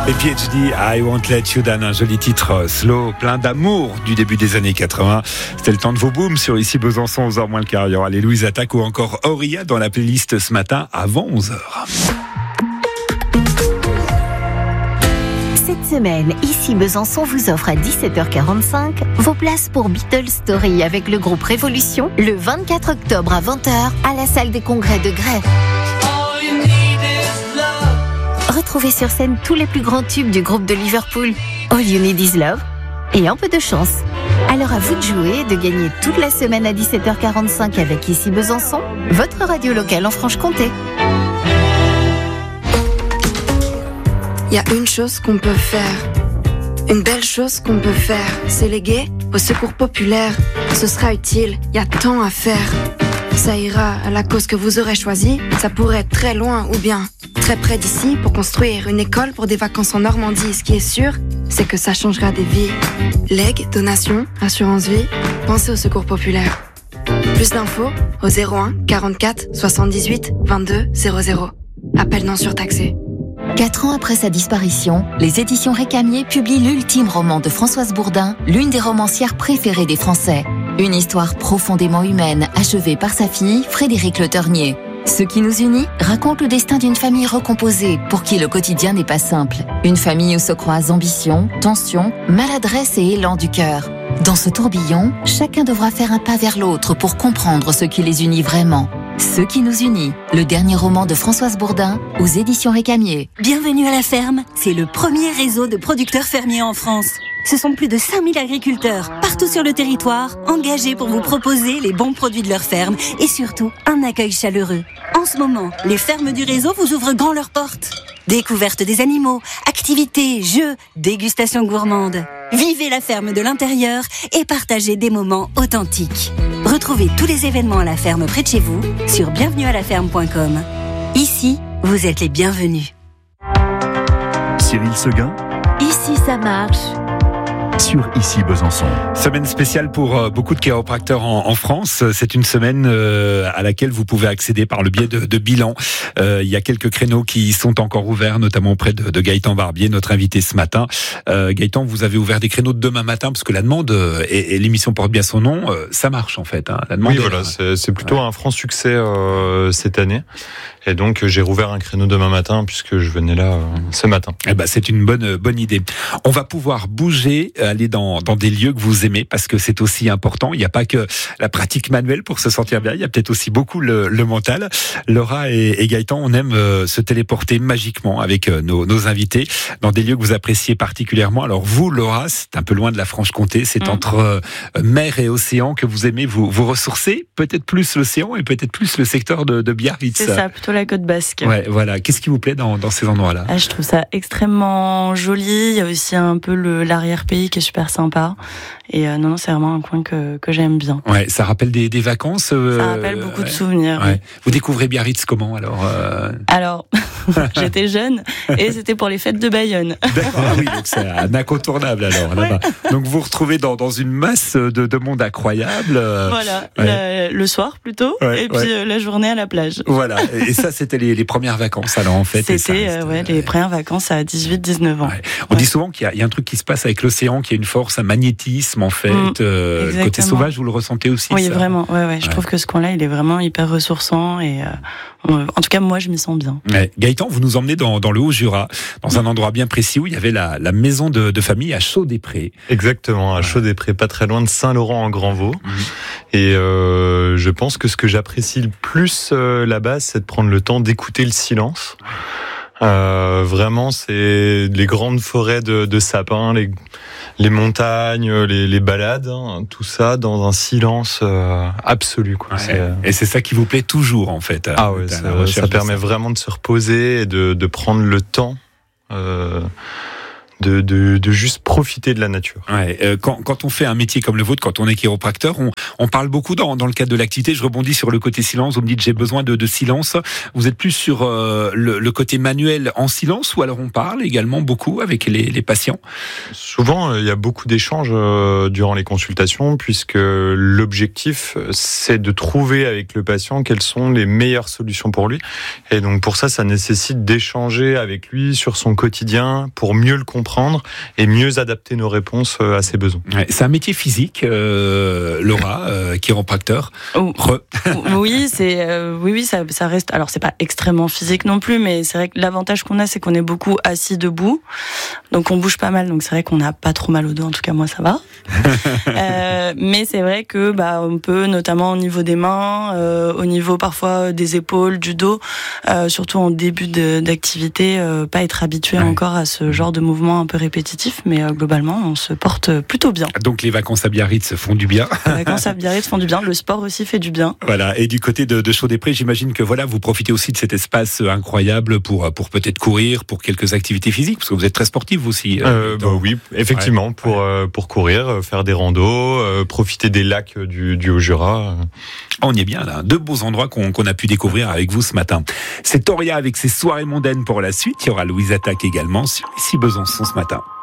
Et PhD, I Won't Let You Down, un joli titre slow, plein d'amour du début des années 80. C'était le temps de vos booms sur Ici Besançon, 11h moins le quart. Il y aura les Louise Attaque ou encore Auria dans la playlist ce matin avant 11h. Cette semaine, Ici Besançon vous offre à 17h45 vos places pour Beatles Story avec le groupe Révolution le 24 octobre à 20h à la salle des congrès de Grès. Retrouvez sur scène tous les plus grands tubes du groupe de Liverpool, All You Need Is Love, et un peu de chance. Alors à vous de jouer et de gagner toute la semaine à 17h45 avec Ici Besançon, votre radio locale en Franche-Comté. Il y a une chose qu'on peut faire, une belle chose qu'on peut faire, c'est léguer au secours populaire. Ce sera utile, il y a tant à faire. Ça ira à la cause que vous aurez choisie, ça pourrait être très loin ou bien très près d'ici pour construire une école pour des vacances en Normandie. Ce qui est sûr, c'est que ça changera des vies. Legs, donations, assurance vie, pensez au secours populaire. Plus d'infos au 01 44 78 22 00. Appel non surtaxé. 4 ans après sa disparition, les éditions Récamier publient l'ultime roman de Françoise Bourdin, l'une des romancières préférées des Français. Une histoire profondément humaine, achevée par sa fille, Frédérique Le Ternier. Ce qui nous unit raconte le destin d'une famille recomposée, pour qui le quotidien n'est pas simple. Une famille où se croisent ambition, tension, maladresse et élan du cœur. Dans ce tourbillon, chacun devra faire un pas vers l'autre pour comprendre ce qui les unit vraiment. Ce qui nous unit, le dernier roman de Françoise Bourdin, aux éditions Récamier. Bienvenue à la ferme, c'est le premier réseau de producteurs fermiers en France. Ce sont plus de 5000 agriculteurs, partout sur le territoire, engagés pour vous proposer les bons produits de leur ferme et surtout un accueil chaleureux. En ce moment, les fermes du réseau vous ouvrent grand leurs portes. Découverte des animaux, activités, jeux, dégustation gourmande. Vivez la ferme de l'intérieur et partagez des moments authentiques. Retrouvez tous les événements à la ferme près de chez vous sur bienvenuealaferme.com. Ici, vous êtes les bienvenus. Cyril Seguin, Ici ça marche. sur Ici Besançon. Semaine spéciale pour beaucoup de chiropracteurs en France. C'est une semaine à laquelle vous pouvez accéder par le biais de bilans. Il y a quelques créneaux qui sont encore ouverts, notamment auprès de Gaëtan Barbier, notre invité ce matin. Gaëtan, vous avez ouvert des créneaux de demain matin parce que la demande, et l'émission porte bien son nom, ça marche en fait. Hein. La demande oui, voilà, c'est plutôt un franc succès cette année. Et donc j'ai rouvert un créneau demain matin puisque je venais là ce matin. Eh ben, c'est une bonne idée. On va pouvoir bouger, aller dans des lieux que vous aimez parce que c'est aussi important. Il n'y a pas que la pratique manuelle pour se sentir bien. Il y a peut-être aussi beaucoup le mental. Laura et Gaëtan, on aime se téléporter magiquement avec nos invités dans des lieux que vous appréciez particulièrement. Alors vous, Laura, c'est un peu loin de la Franche-Comté. C'est entre mer et océan que vous aimez vous ressourcer. Peut-être plus l'océan et peut-être plus le secteur de Biarritz. C'est ça, plutôt la côte basque. Ouais, voilà. Qu'est-ce qui vous plaît dans ces endroits-là ? Je trouve ça extrêmement joli. Il y a aussi un peu l'arrière-pays qui est super sympa. Et non, c'est vraiment un coin que j'aime bien. Ouais, ça rappelle des vacances. Ça rappelle beaucoup de souvenirs. Ouais. Vous découvrez Biarritz comment Alors, j'étais jeune et c'était pour les fêtes de Bayonne. D'accord, oui, donc c'est un incontournable alors là-bas. Donc vous vous retrouvez dans une masse de monde incroyable. Voilà, ouais. Le soir plutôt, et puis la journée à la plage. Voilà, et ça c'était les premières vacances alors en fait. C'était les premières vacances à 18-19 ans. Ouais. On dit souvent qu'il y a un truc qui se passe avec l'océan, qui a une force, un magnétisme en fait. Le côté sauvage, vous le ressentez aussi? Oui, ça vraiment. Ouais. Je trouve que ce coin-là, il est vraiment hyper ressourçant et en tout cas moi je m'y sens bien. Ouais. Gaëtan, vous nous emmenez dans le Haut-Jura, dans un endroit bien précis où il y avait la maison de famille à Chaux-des-Prés. Exactement, à Chaux-des-Prés, pas très loin de Saint-Laurent-en-Grand-Vaux. Et je pense que ce que j'apprécie le plus là-bas, c'est de prendre le temps d'écouter le silence. Vraiment, c'est les grandes forêts de sapins, les montagnes, les balades, hein, tout ça dans un silence absolu. Quoi. Ouais. Et c'est ça qui vous plaît toujours en fait. Ah ouais, ça permet vraiment de se reposer et de prendre le temps de juste profiter de la nature. Ouais, quand on fait un métier comme le vôtre, quand on est chiropracteur, on parle beaucoup dans le cadre de l'activité. Je rebondis sur le côté silence. Vous me dites j'ai besoin de silence. Vous êtes plus sur le côté manuel en silence, ou alors on parle également beaucoup avec les patients? Souvent, il y a beaucoup d'échanges durant les consultations, puisque l'objectif, c'est de trouver avec le patient quelles sont les meilleures solutions pour lui. Et donc pour ça nécessite d'échanger avec lui sur son quotidien pour mieux le comprendre et mieux adapter nos réponses à ses besoins. Ouais, c'est un métier physique, Laura, chiropracteur. Oui, ça reste. Alors c'est pas extrêmement physique non plus, mais c'est vrai que l'avantage qu'on a, c'est qu'on est beaucoup assis debout, donc on bouge pas mal. Donc c'est vrai qu'on n'a pas trop mal au dos. En tout cas moi ça va. Mais c'est vrai que on peut, notamment au niveau des mains, au niveau parfois des épaules, du dos, surtout en début d'activité, pas être habitué encore à ce genre de mouvement un peu répétitif, mais globalement on se porte plutôt bien. Donc les vacances à Biarritz font du bien. Les vacances à Biarritz font du bien, le sport aussi fait du bien. Voilà, et du côté de Chaux-des-Prés, j'imagine que vous profitez aussi de cet espace incroyable pour peut-être courir, pour quelques activités physiques, parce que vous êtes très sportif aussi. Oui, effectivement, pour courir, faire des randos, profiter des lacs du Haut-Jura. On y est bien là, deux beaux endroits qu'on a pu découvrir avec vous ce matin. C'est Toria avec ses soirées mondaines pour la suite. Il y aura Louise Attaque également sur Ici Besançon ce matin.